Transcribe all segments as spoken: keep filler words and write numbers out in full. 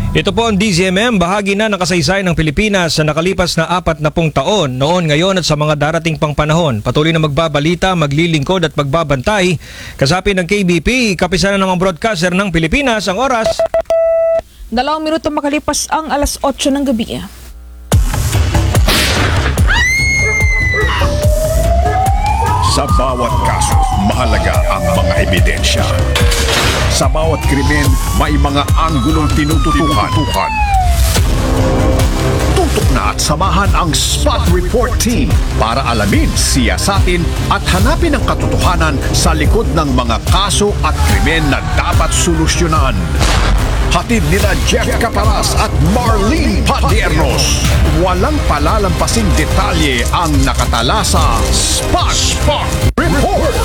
Ito po ang D Z M M, bahagi na ng kasaysayan ng Pilipinas sa nakalipas na apat na pung taon, noon, ngayon at sa mga darating pang panahon. Patuloy na magbabalita, maglilingkod at magbabantay. Kasapi ng K B P, kapisanan ng mga broadcaster ng Pilipinas, ang oras. Dalawang minuto makalipas ang alas otso ng gabi. Sa bawat kaso, mahalaga ang mga ebidensya. Sa bawat krimen, may mga anggulong tinututukan. Tutok na at samahan ang Spot Report Team para alamin, siyasatin at hanapin ang katotohanan sa likod ng mga kaso at krimen na dapat solusyonan. Hatid nila Jeff Caparas at Marlene Padiernos. Walang palalampasing detalye ang nakatala sa Spot, Spot Report!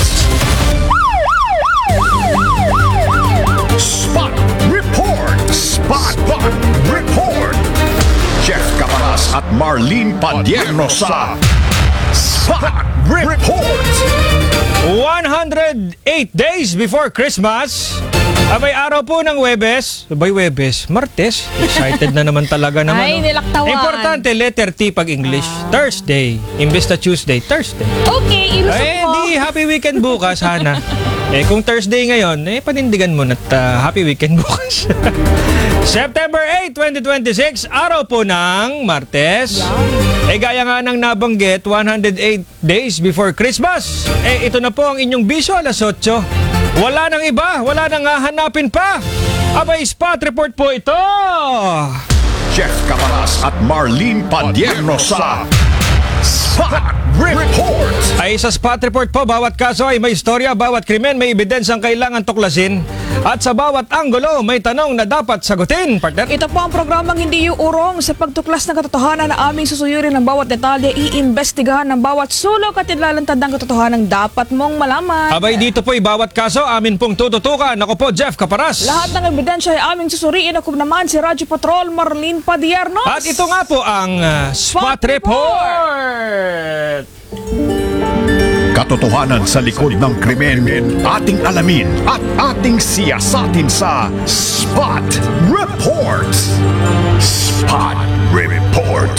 Spot Report! Spot, Spot Report! Jeff Caparas at Marlene Padiernos sa Spot Report! one hundred eight days before Christmas, abay araw po ng Huwebes. Abay Huwebes, Martes. Excited na naman talaga naman. Ay, no? nilaktawan. Importante, letter T pag English. Ah. Thursday. Imbes na Tuesday, Thursday. Okay, ilusok Eh, mo. di happy weekend bukas, Hana. Eh, kung Thursday ngayon, eh, panindigan mo na uh, happy weekend bukas. September eighth, twenty twenty-six, araw po ng Martes. Yeah. Eh, gaya nga ng nabanggit, one hundred eight days before Christmas. Eh, ito na po ang inyong bisyo, alas otso. Wala nang iba, wala nang hahanapin pa. Abay, Spot Report po ito. Jeff Caparas at Marlene Padiernos sa Spot Report! Ay sa Spot Report po, bawat kaso ay may istorya, bawat krimen may ebidensyang kailangan tuklasin. At sa bawat anggulo, may tanong na dapat sagutin, partner. Ito po ang programang hindi uurong sa pagtuklas ng katotohanan na aming susuyurin ng bawat detalye, iimbestigahan ng bawat sulok at ilalantad ng katotohanan dapat mong malaman. Abay, dito po'y bawat kaso, amin pong tututukan. Ako po, Jeff Caparas. Lahat ng ebidensya ay aming susuriin. Ako naman si Radyo Patrol Marlene Padiernos. At ito nga po ang uh, Spot, Spot Report. Katotohanan sa likod ng krimen, ating alamin at ating siyasatin sa Spot Report! Spot Report!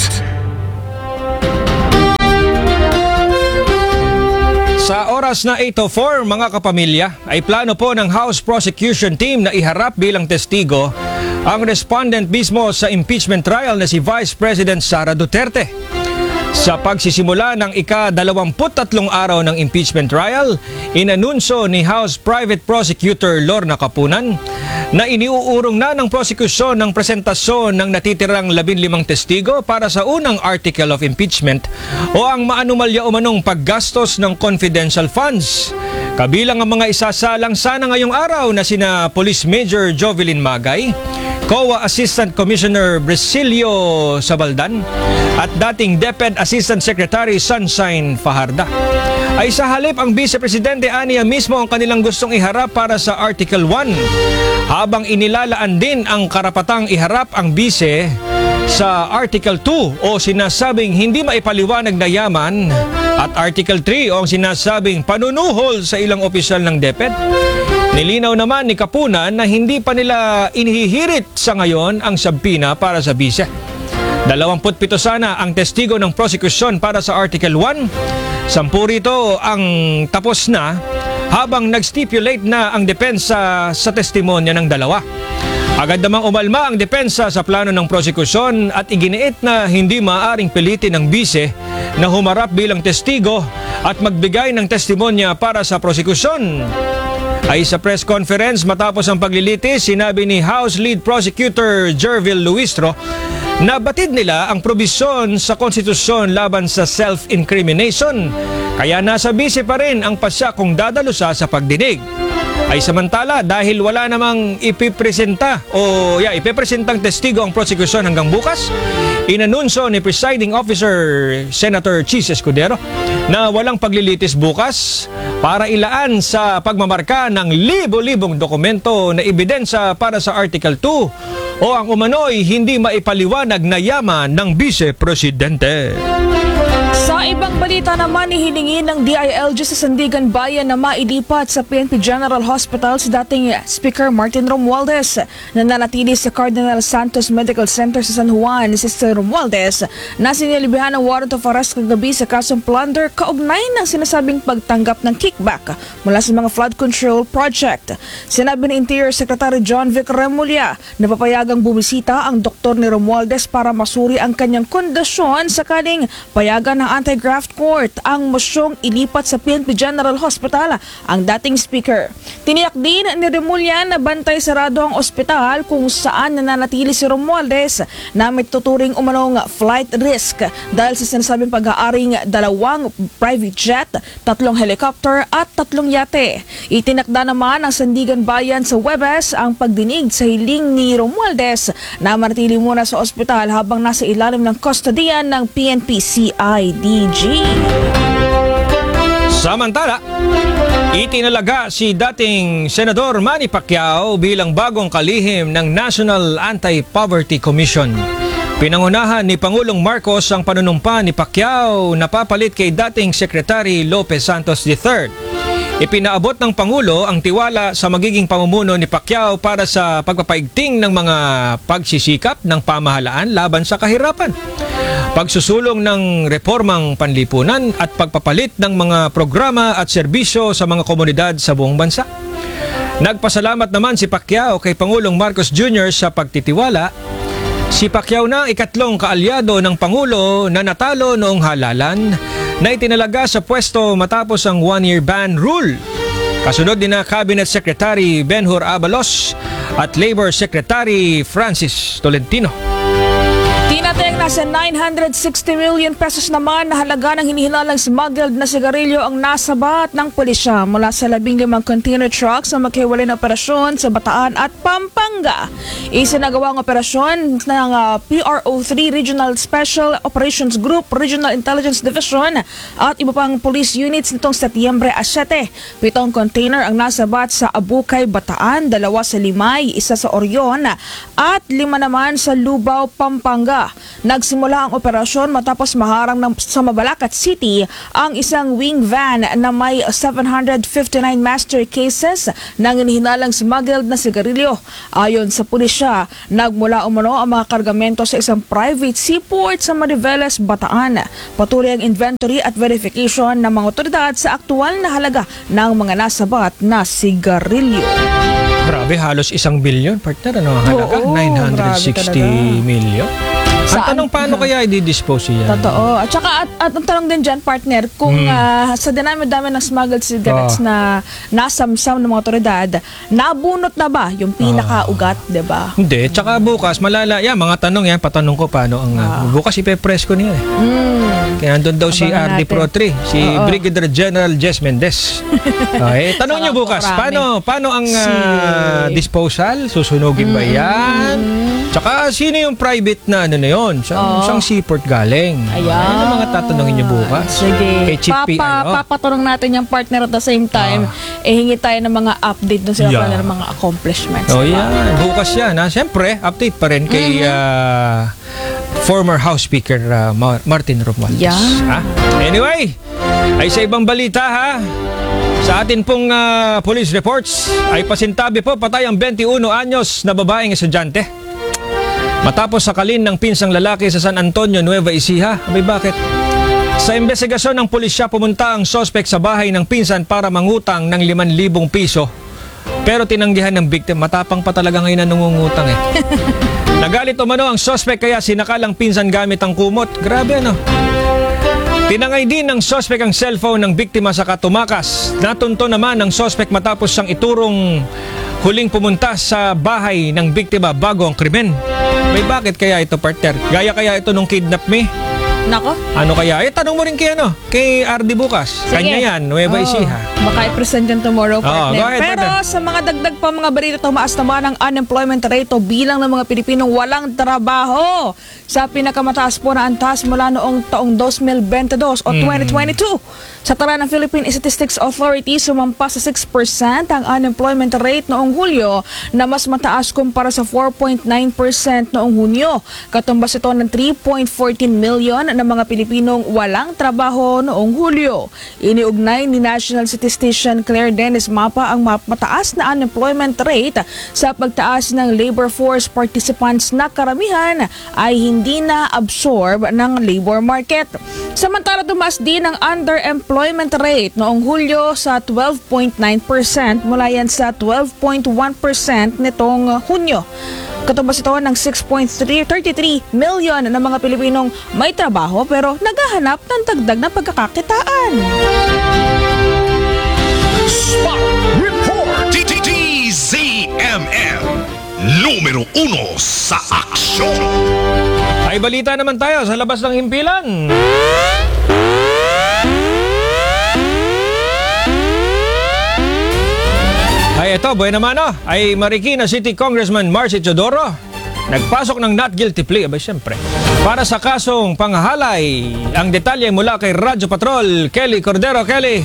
Sa oras na eight oh four, mga kapamilya, ay plano po ng House Prosecution Team na iharap bilang testigo ang respondent mismo sa impeachment trial na si Vice President Sara Duterte. Sa pagsisimula ng ika-dalawamput tatlong araw ng impeachment trial, inanunso ni House Private Prosecutor Lorna Capunan na iniuurong na ng prosekusyon ng presentasyon ng natitirang labinlimang testigo para sa unang article of impeachment o ang maanumalya umanong paggastos ng confidential funds. Kabilang ang mga isasalang sana ngayong araw na sina Police Major Jovelyn Magay, C O A Assistant Commissioner Brisilio Sabaldan at dating DepEd Assistant Secretary Sunshine Fajarda. Ay sa halip ang Vice Presidente aniya mismo ang kanilang gustong iharap para sa Article one, habang inilalaan din ang karapatang iharap ang Vice sa Article two o sinasabing hindi maipaliwanag na yaman at Article three o ang sinasabing panunuhol sa ilang opisyal ng DepEd. Nilinaw naman ni Capunan na hindi pa nila inihihirit sa ngayon ang sabpina para sa Vice. Dalawampu't pito sana ang testigo ng prosekusyon para sa Article one. Sampu rito ang tapos na habang nag-stipulate na ang depensa sa testimonya ng dalawa. Agad namang umalma ang depensa sa plano ng prosekusyon at iginiit na hindi maaaring pilitin ng Vice na humarap bilang testigo at magbigay ng testimonya para sa prosekusyon. Ay sa press conference matapos ang paglilitis, sinabi ni House Lead Prosecutor Jervil Luistro na batid nila ang probisyon sa konstitusyon laban sa self-incrimination. Kaya nasa Vice pa rin ang pasya kung dadalusa sa pagdinig. Ay samantala dahil wala namang ipipresenta o yeah, ipipresentang testigo ang prosekusyon hanggang bukas, inanunso ni Presiding Officer Senator Chis Escudero na walang paglilitis bukas para ilaan sa pagmamarka ng libo-libong dokumento na ebidensya para sa Article two o ang umano'y hindi maipaliwanag na yaman ng Vice Presidente. Sa Sa ibang balita naman, ihilingin ng D I L G sa Sandigan Bayan na mailipat sa P N P General Hospital si dating Speaker Martin Romualdez. Nananatili sa Cardinal Santos Medical Center sa San Juan si Sir Romualdez na sinilibihan ng warrant of arrest kagabi sa kasong plunder kaugnay ng sinasabing pagtanggap ng kickback mula sa mga flood control project. Sinabi ni Interior Secretary John Vic Remulla na papayagang bumisita ang doktor ni Romualdez para masuri ang kanyang kondisyon sakaling payagan ng Anti-Graft Court ang mosyong ilipat sa P N P General Hospital ang dating speaker. Tiniyak din ni Remulla na bantay sarado ang ospital kung saan nananatili si Romualdez na may tuturing umanong flight risk dahil sa sinasabing pag-aaring dalawang private jet, tatlong helicopter at tatlong yate. Itinakda naman ng Sandigan Bayan sa Webes ang pagdinig sa hiling ni Romualdez na manatili muna sa ospital habang nasa ilalim ng kustodiyan ng P N P C I D G. Samantala, itinalaga si dating Senador Manny Pacquiao bilang bagong kalihim ng National Anti-Poverty Commission. Pinangunahan ni Pangulong Marcos ang panunumpa ni Pacquiao na papalit kay dating Secretary Lopez Santos the third. Ipinaabot ng Pangulo ang tiwala sa magiging pamumuno ni Pacquiao para sa pagpapaigting ng mga pagsisikap ng pamahalaan laban sa kahirapan, pagsusulong ng reformang panlipunan at pagpapalit ng mga programa at serbisyo sa mga komunidad sa buong bansa. Nagpasalamat naman si Pacquiao kay Pangulong Marcos Junior sa pagtitiwala. Si Pacquiao na ikatlong kaalyado ng Pangulo na natalo noong halalan na itinalaga sa pwesto matapos ang one-year ban rule. Kasunod din na Cabinet Secretary Benhur Abalos at Labor Secretary Francis Tolentino. Tinatayang nasa nine hundred sixty million pesos naman na halaga ng hinihinalang smuggled na sigarilyo ang nasabat ng pulisya mula sa labing limang container trucks sa maghiwalay na operasyon sa Bataan at Pampanga. Isinagawa ang operasyon ng uh, P R O three Regional Special Operations Group, Regional Intelligence Division at iba pang police units nitong Setyembre seven. Pitong container ang nasabat sa Abukay, Bataan, dalawa sa Limay, isa sa Orion at lima naman sa Lubao, Pampanga. Nagsimula ang operasyon matapos maharang ng, sa Mabalacat City ang isang wing van na may seven hundred fifty-nine master cases ng inihinalang smuggled na sigarilyo. Ayon sa pulisya, nagmula umano ang mga kargamento sa isang private seaport sa Mariveles, Bataan. Patuloy ang inventory at verification ng mga otoridad sa aktual na halaga ng mga nasabat na sigarilyo. Grabe, halos isang bilyon, partner. Ano ang halaga? Oo, nine hundred sixty million. Ang Saan? tanong, paano kaya i-dispose yan? Totoo. At saka, at, at ang tanong din dyan, partner, kung Hmm. ah, sa dinami-dami ng smuggled cigarettes Oh. na nasamsam ng mga otoridad, nabunot na ba yung pinaka-ugat, di ba? Hindi. Tsaka bukas, malala. Yan, mga tanong yan. Patanong ko paano ang... Ah. Bukas ipe-press ko niya eh. Mm. Kaya andun daw si Abangan R D natin. Protri, si Oo. Brigadier General Jess Mendez. Okay, tanong Saka niyo bukas, marami. paano paano ang Si- ah, disposal? Susunugin ba yan? Tsaka sino yung private na ano na yun? Siyang, Oo. siyang seaport galing. Ayan. Yan ang mga tatanungin niyo bukas. Sige. Kay Chief P I O. Papa, papatanong natin yung partner at the same time, eh hingi tayo ng mga update dun sa Yeah. yeah. ng mga accomplishments. Oh, diba? yan. Bukas yan. Ha? Siyempre, update pa rin kay ah, former House Speaker ah, Mar- Martin Romualdez. Yan. Ha? Anyway, ay sa ibang balita ha, sa atin pong ah, police reports ay pasintabi po patay ang twenty-one anyos na babaeng estudyante. Matapos sakalin ng pinsang lalaki sa San Antonio, Nueva Ecija. Abay, bakit? Sa investigasyon ng pulisya, pumunta ang sospek sa bahay ng pinsan para mangutang ng limang libong piso. Pero tinanggihan ng biktima. Matapang pa talaga ngayon na nangungutang eh. Nagalit umano ang sospek kaya sinakalang pinsan gamit ang kumot. Grabe ano. Tinangay din ng sospek ang cellphone ng biktima sa katumakas. Natunto naman ng sospek matapos siyang iturong huling pumunta sa bahay ng biktima bago ang krimen. May bakit kaya ito, partner? Gaya kaya ito nung kidnap me? Nako. Ano kaya? Eh, tanong mo rin kay ano? Kay R D bukas. Sige. Kanya yan, Nueva Oo. Ecija. Baka i-present yan tomorrow, partner. go ahead, Pero partner. sa mga dagdag pa mga balita, tumaas naman ang unemployment rate o bilang ng mga Pilipinong walang trabaho sa pinakamataas po na antas mula noong taong twenty twenty-two o Hmm. twenty twenty-two. Sa tala ng Philippine Statistics Authority, sumampa sa six percent ang unemployment rate noong Hulyo na mas mataas kumpara sa four point nine percent noong Hunyo. Katumbas ito ng three point one four million na mga Pilipinong walang trabaho noong Hulyo. Iniugnay ni National Statistician Claire Dennis Mapa ang mataas na unemployment rate sa pagtaas ng labor force participants na karamihan ay hindi na-absorb ng labor market. Samantala, tumaas din ang underemployment rate noong Hulyo sa twelve point nine percent mula yan sa twelve point one percent nitong Hunyo. Katumbas ito ng six point three three million na mga Pilipinong may trabaho pero naghahanap ng dagdag na pagkakakitaan. Spot Report! D Z M M, numero uno sa aksyon. Ay balita naman tayo sa labas ng himpilan. Ay ito, buhay naman oh, ay Marikina City Congressman Marcy Teodoro nagpasok ng not guilty plea, abay siyempre, para sa kasong panghahalay. Ang detalye mula kay Radyo Patrol, Kelly Cordero. Kelly.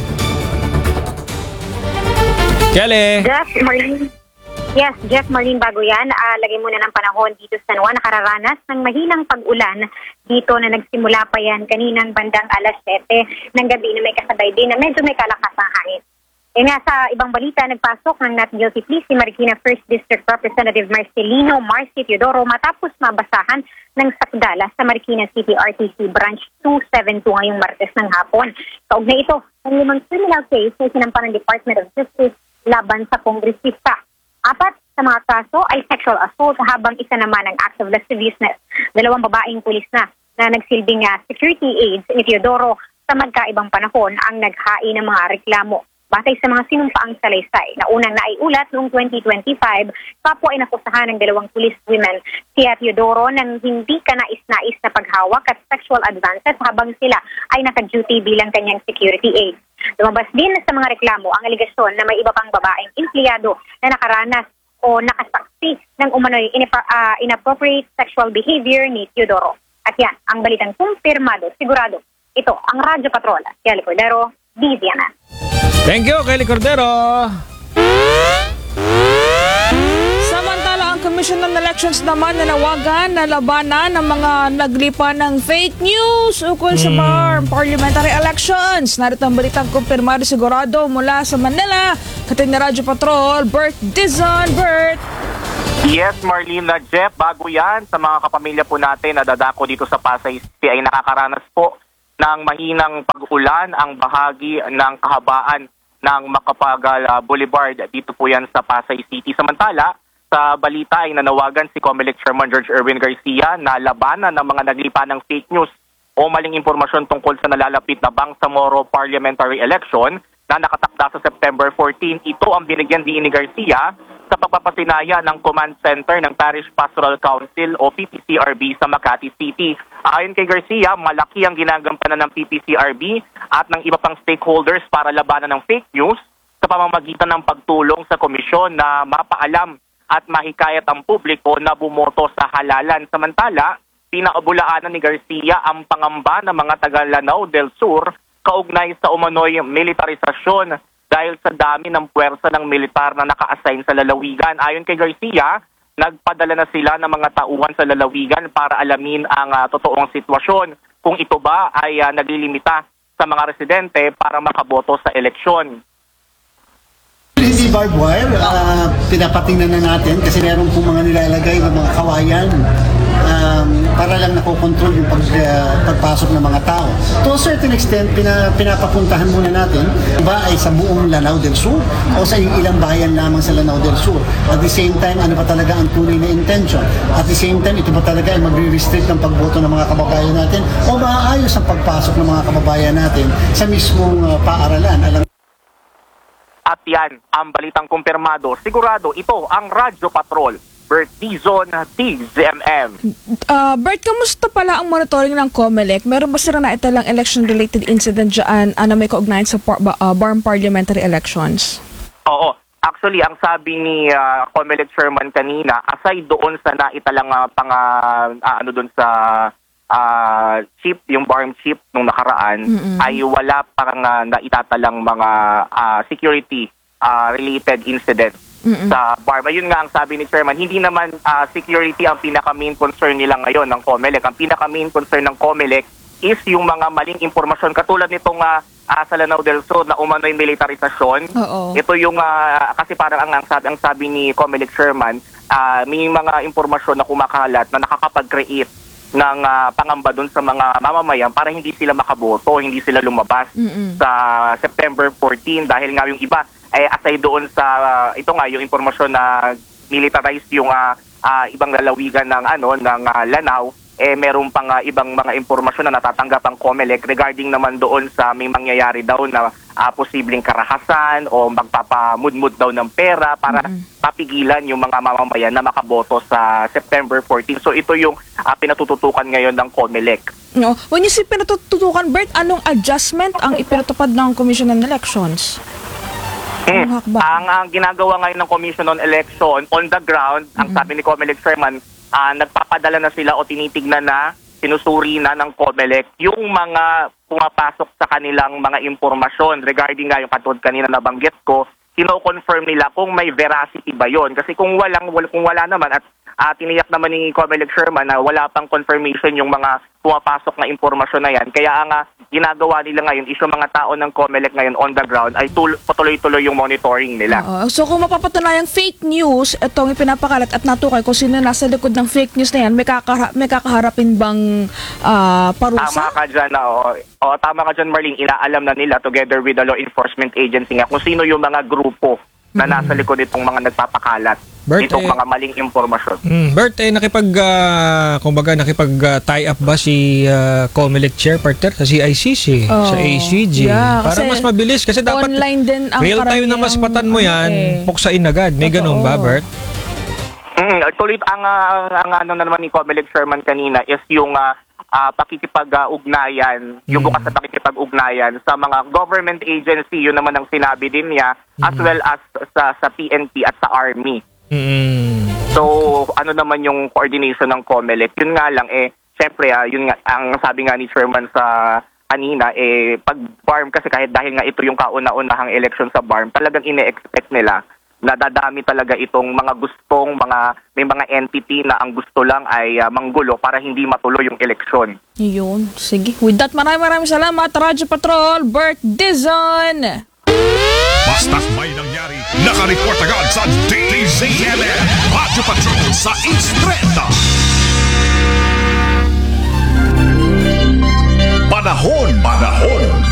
Kelly. Jeff Marlene. Yes, Jeff Marlene, bago yan, uh, lagay muna ng panahon dito sa San Juan, nakararanas ng mahinang pag-ulan dito na nagsimula pa yan kaninang bandang alas siyete ng gabi na may kasabay din na medyo may kalakas ang hangin. E nga sa ibang balita, nagpasok ng not guilty plea si Marikina first District Representative Marcelino Marcy Teodoro matapos mabasahan ng sakdala sa Marikina City R T C Branch two seventy-two ngayong Martes ng hapon. Kaugnay ito, ang limang criminal case na sinampa ng Department of Justice laban sa kongresista. Apat sa mga kaso ay sexual assault habang isa naman ang acts of lasciviousness. Dalawang babaeng pulis na na nagsilbing uh, security aides ni Teodoro sa magkaibang panahon ang naghain ng mga reklamo. Batay sa mga sinumpaang salaysay na unang naiulat noong twenty twenty-five, kapwa ay nakusahan ng dalawang police women si Teodoro ng hindi kanais-nais na paghawak at sexual advances habang sila ay naka-duty bilang kanyang security aide. Lumabas din sa mga reklamo ang aligasyon na may iba pang babaeng empleyado na nakaranas o nakasaksi ng umano'y uh, inappropriate sexual behavior ni Teodoro. At yan, ang balitang kumpirmado, sigurado. Ito, ang Radyo Patrol, Kelly Cordero, D Z M M. Thank you, Kelly Cordero. Samantala, ang Commission on Elections naman nanawagan na labanan ng mga naglipa ng fake news ukol sa bar parliamentary elections. Narito ang balitang kumpirmado sigurado mula sa Manila. Katin ni Radyo Patrol, Bert Dizon. Bert. Yes, Marlene, na Jeff, bago yan sa mga kapamilya po natin na dadako dito sa Pasay City ay nakakaranas po ng mahinang pag-ulan ang bahagi ng kahabaan ng Macapagal uh, Boulevard. Dito po yan sa Pasay City. Samantala, sa balita ay nanawagan si COMELEC Chairman George Erwin Garcia na labanan ng mga naglipa ng fake news o maling impormasyon tungkol sa nalalapit na Bangsamoro Parliamentary Election na nakatakda sa September fourteen. Ito ang binigyan din ni Garcia sa pagpapasinaya ng Command Center ng Parish Pastoral Council o P P C R B sa Makati City. Ayon kay Garcia, malaki ang ginagampanan ng P P C R B at ng iba pang stakeholders para labanan ng fake news sa pamamagitan ng pagtulong sa komisyon na mapaalam at mahikayat ang publiko na bumoto sa halalan. Samantala, pinakabulaanan ni Garcia ang pangamba ng mga taga-Lanao del Sur kaugnay sa umano'y militarisasyon dahil sa dami ng puwersa ng militar na naka-assign sa lalawigan. Ayon kay Garcia, nagpadala na sila ng mga tauhan sa lalawigan para alamin ang uh, totoong sitwasyon kung ito ba ay uh, naglilimita sa mga residente para makaboto sa eleksyon. Hindi barbed wire, uh, pinapatingnan na natin kasi meron po mga nilalagay ng mga kawayan um, para lang nakokontrol yung pag, uh, pagpasok ng mga tao. To a certain extent, pina, pinapapuntahan muna natin ba ay sa buong Lanao del Sur o sa ilang bayan lamang sa Lanao del Sur. At the same time, ano ba talaga ang tunay na intention? At the same time, ito ba talaga ay magre-restrict ng pagboto ng mga kababayan natin o maayos ang pagpasok ng mga kababayan natin sa mismong uh, paaralan? Alam At yan, ang balitang kumpirmado. Sigurado, ito ang Radyo Patrol. Bert Dizon, D Z M M. Uh, Bert, kamusta pala ang monitoring ng COMELEC? Meron ba sila na italang election-related incident dyan uh, na may kaugnayan sa par- uh, barn parliamentary elections? Oo. Actually, ang sabi ni uh, COMELEC Chairman kanina, aside doon sa naitalang uh, pang, uh, ano doon sa ah, chip, yung farm chip nung nakaraan, ay wala pang uh, naitatalang mga ah, security ah, related incident sa farm. Ayun nga ang sabi ni Chairman, hindi naman ah, security ang pinaka-main concern nila ngayon ng COMELEC. Ang pinaka-main concern ng COMELEC is yung mga maling impormasyon. Katulad nitong uh, uh, sa Lanao del Sur na umano'y militarisasyon. Oo. Ito yung, uh, kasi parang ang, ang, sabi, ang sabi ni COMELEC Chairman, uh, may mga impormasyon na kumakalat na nakakapag-create ng uh, pangamba dun sa mga mamamayan para hindi sila makaboto, hindi sila lumabas Mm-mm. sa September fourteen dahil nga yung iba ay aside doon sa uh, ito nga yung impormasyon na militarized yung uh, uh, ibang lalawigan ng ano ng uh, Lanao, eh meron pang uh, ibang mga impormasyon na natatanggap ang COMELEC regarding naman doon sa may mangyayari daw na uh, posibleng karahasan o magpapamudmud daw ng pera para mm-hmm. papigilan yung mga mamamayan na makaboto sa September fourteen. So ito yung uh, pinatututukan ngayon ng COMELEC. No. When you say pinatututukan, Bert, anong adjustment ang ipinatupad ng Commission on Elections? Hmm. Anong hakbang? Ang, ang ginagawa ngayon ng Commission on Election on the ground, mm-hmm. ang sabi ni COMELEC Chairman, uh, nagpapadala na sila o tinitignan na, sinusuri na ng COMELEC yung mga pumapasok sa kanilang mga impormasyon regarding nga yung katulad kanina nabanggit ko, kino-confirm nila kung may veracity ba yon. Kasi kung walang kung wala naman at uh, tiniyak naman ni COMELEC Chairman na wala pang confirmation yung mga pumapasok na impormasyon na yan. Kaya ang uh, ginagawa nila ngayon is yung mga tao ng COMELEC ngayon on the ground ay tul- patuloy-tuloy yung monitoring nila. Oo. So kung mapapatunayang fake news, itong ipinapakalat at natukay kung sino nasa likod ng fake news na yan, may, kakara- may kakaharapin bang ah, parusa? Tama ka dyan, na, o, o, tama ka dyan, Marlene. Inaalam na nila together with the law enforcement agency nga kung sino yung mga grupo na nasa likod itong mga nagpapakalat, Bert, itong eh, mga maling impormasyon. Mm, Bert, eh, nakipag, uh, kumbaga, nakipag-tie up ba si uh, COMELEC Chair partner sa C I C C, Oh, sa A C G? yeah, para kasi mas mabilis. Kasi dapat online din ang real time na karamihan, maspatan mo yan, ano eh. puksain agad. May Totoo. ganun ba, Bert? Mm, tuloy ang, uh, ang ano na naman ni COMELEC Chairman kanina is yung uh, uh, pakikipag-ugnayan, yung Mm. bukas na pakikipag-ugnayan sa mga government agency, yun naman ang sinabi din niya, as well as sa, sa P N P at sa Army. Mm. So, ano naman yung coordination ng COMELEC? Yun nga lang, eh, syempre, ah, yun nga, ang sabi nga ni Chairman sa kanina, eh, pag farm kasi kahit dahil nga ito yung kauna-unahang election sa farm, talagang ine-expect nila na dadami talaga itong mga gustong, mga may mga entity na ang gusto lang ay uh, manggulo para hindi matuloy yung eleksyon. Yun. Sige. With that, maraming maraming salamat, Radyo Patrol, Bert Dizon! Basta't may nangyari, nakareport agad sa D Z M M Radyo Patrol sa East Trenta. Panahon, panahon